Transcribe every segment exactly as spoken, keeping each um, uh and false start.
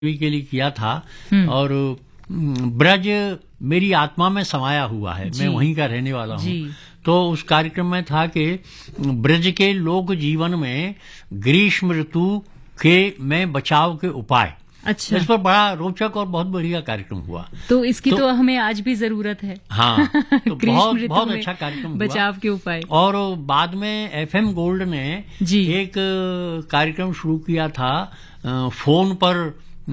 TV के लिए किया था और ब्रज मेरी आत्मा में समाया हुआ है, मैं वहीं का रहने वाला हूँ। तो उस कार्यक्रम में था कि ब्रज के लोक जीवन में ग्रीष्म ऋतु के में बचाव के उपाय। अच्छा, इस पर बड़ा रोचक और बहुत बढ़िया कार्यक्रम हुआ। तो इसकी तो, तो हमें आज भी जरूरत है। हाँ, तो बहुत बहुत अच्छा कार्यक्रम बचाव के उपाय। और बाद में एफएम गोल्ड ने एक कार्यक्रम शुरू किया था, फोन पर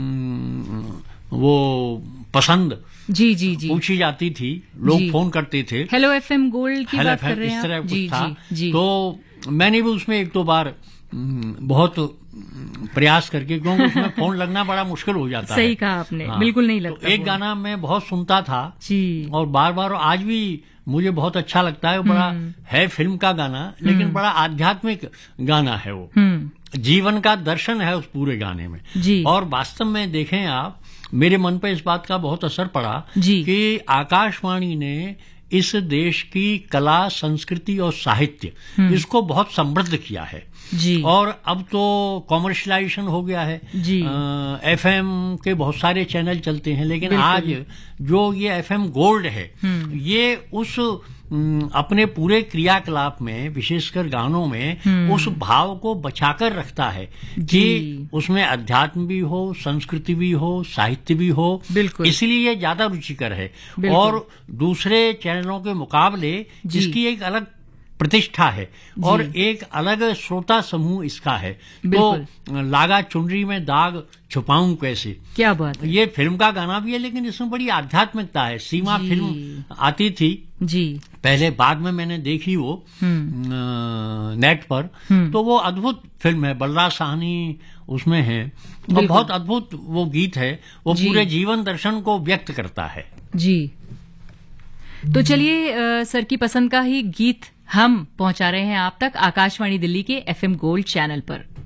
वो पसंद जी जी जी पूछी जाती थी, लोग फोन करते थे। हेलो एफएम गोल्ड की बात कर रहे हैं इस तरह कुछ कुछ था। जी, जी। तो मैंने भी उसमें एक दो बार बहुत प्रयास करके, क्योंकि उसमें फोन लगना बड़ा मुश्किल हो जाता सही है। सही कहा आपने। हाँ, बिल्कुल नहीं लगता। तो एक गाना मैं बहुत सुनता था जी, और बार बार आज भी मुझे बहुत अच्छा लगता है। बड़ा है फिल्म का गाना, लेकिन बड़ा आध्यात्मिक गाना है वो, जीवन का दर्शन है उस पूरे गाने में जी। और वास्तव में देखें आप, मेरे मन पे इस बात का बहुत असर पड़ा जी। कि आकाशवाणी ने इस देश की कला, संस्कृति और साहित्य इसको बहुत समृद्ध किया है जी। और अब तो कॉमर्शलाइजेशन हो गया है जी। एफएम के बहुत सारे चैनल चलते हैं, लेकिन आज जो ये एफएम गोल्ड है, ये उस अपने पूरे क्रियाकलाप में, विशेषकर गानों में, उस भाव को बचाकर रखता है कि उसमें अध्यात्म भी हो, संस्कृति भी हो, साहित्य भी हो। इसलिए ये ज्यादा रुचिकर है और दूसरे चैनलों के मुकाबले जिसकी एक अलग प्रतिष्ठा है और एक अलग श्रोता समूह इसका है। तो लागा चुनरी में दाग छुपाऊं कैसे, क्या बात है। ये फिल्म का गाना भी है, लेकिन इसमें बड़ी आध्यात्मिकता है। सीमा फिल्म आती थी जी पहले, बाद में मैंने देखी वो नेट पर, तो वो अद्भुत फिल्म है। बलराज साहनी उसमें है और बहुत अद्भुत वो गीत है, वो पूरे जीवन दर्शन को व्यक्त करता है जी। तो चलिए सर की पसंद का ही गीत हम पहुंचा रहे हैं आप तक आकाशवाणी दिल्ली के एफएम गोल्ड चैनल पर।